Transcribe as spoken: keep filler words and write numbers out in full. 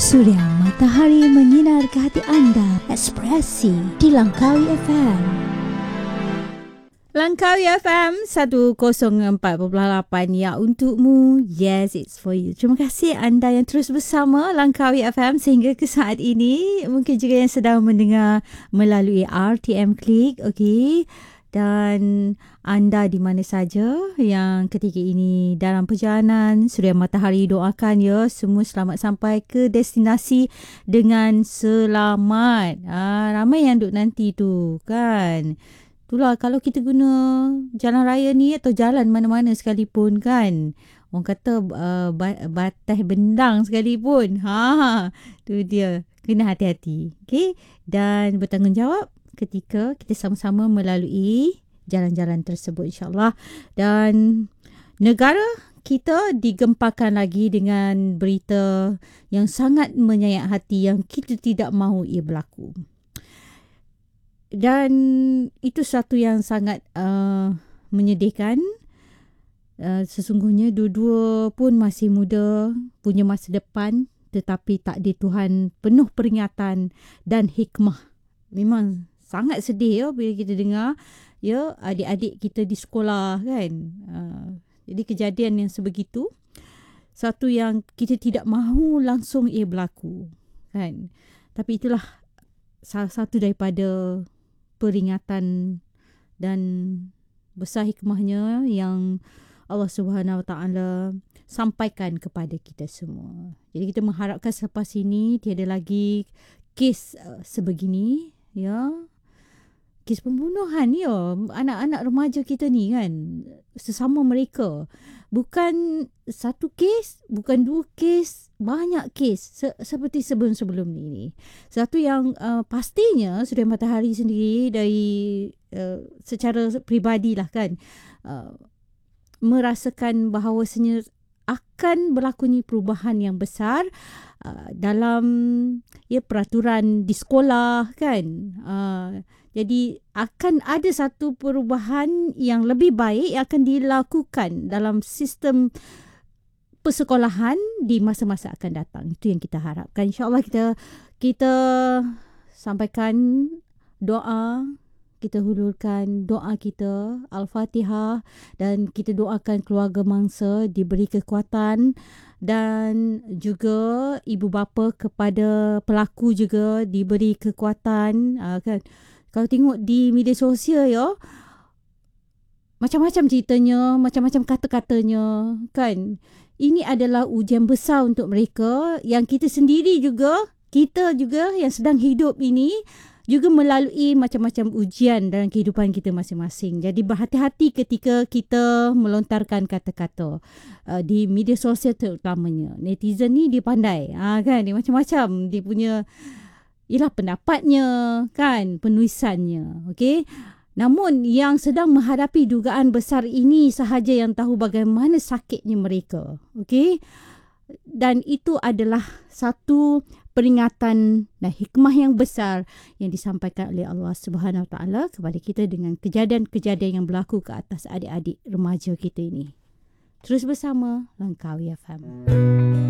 Surya matahari menyinar ke hati anda. Ekspresi di Langkawi F M. Langkawi F M seratus empat perpuluhan lapan, ya untukmu. Yes, it's for you. Terima kasih anda yang terus bersama Langkawi F M sehingga ke saat ini. Mungkin juga yang sedang mendengar melalui R T M Klik, okey. Dan anda di mana saja yang ketika ini dalam perjalanan, Surya Matahari doakan ya semua selamat sampai ke destinasi dengan selamat. Ah, ramai yang duk nanti tu kan. Itulah kalau kita guna jalan raya ni atau jalan mana-mana sekalipun kan. Orang kata uh, batas bendang sekalipun. Ha, tu dia. Kena hati-hati. Okey. Dan bertanggungjawab ketika kita sama-sama melalui jalan-jalan tersebut insyaAllah. Dan negara kita digemparkan lagi dengan berita yang sangat menyayat hati yang kita tidak mahu ia berlaku. Dan itu satu yang sangat uh, menyedihkan. Uh, sesungguhnya dua-dua pun masih muda, punya masa depan, tetapi takdir Tuhan penuh peringatan dan hikmah. Memang sangat sedih ya bila kita dengar ya adik-adik kita di sekolah kan. Uh, jadi kejadian yang sebegitu, satu yang kita tidak mahu langsung ia berlaku kan. Tapi itulah salah satu daripada peringatan dan besar hikmahnya yang Allah Subhanahu Wa Taala sampaikan kepada kita semua. Jadi kita mengharapkan selepas ini tiada lagi kes uh, sebegini ya. Kes pembunuhan ya, anak-anak remaja kita ni kan, sesama mereka. Bukan satu kes, bukan dua kes, banyak kes se- seperti sebelum-sebelum ni. Satu yang uh, pastinya Surya Matahari sendiri dari uh, secara peribadi lah kan, uh, merasakan bahawasanya akan berlakunya perubahan yang besar uh, dalam ya peraturan di sekolah kan. Uh, Jadi akan ada satu perubahan yang lebih baik yang akan dilakukan dalam sistem persekolahan di masa-masa akan datang. Itu yang kita harapkan. InsyaAllah kita kita sampaikan doa, kita hulurkan doa kita, Al-Fatihah, dan kita doakan keluarga mangsa diberi kekuatan dan juga ibu bapa kepada pelaku juga diberi kekuatan uh, kan. Kalau tengok di media sosial ya, macam-macam ceritanya, macam-macam kata-katanya kan. Ini adalah ujian besar untuk mereka yang kita sendiri juga, kita juga yang sedang hidup ini juga melalui macam-macam ujian dalam kehidupan kita masing-masing. Jadi berhati-hati ketika kita melontarkan kata-kata uh, di media sosial terutamanya. Netizen ni dia pandai, ha, kan? Dia macam-macam, dia punya ialah pendapatnya kan, penulisannya, okey. Namun yang sedang menghadapi dugaan besar ini sahaja yang tahu bagaimana sakitnya mereka, okey. Dan itu adalah satu peringatan dan hikmah yang besar yang disampaikan oleh Allah Subhanahu Wa Taala kepada kita dengan kejadian-kejadian yang berlaku ke atas adik-adik remaja kita ini. Terus bersama Langkawi F M.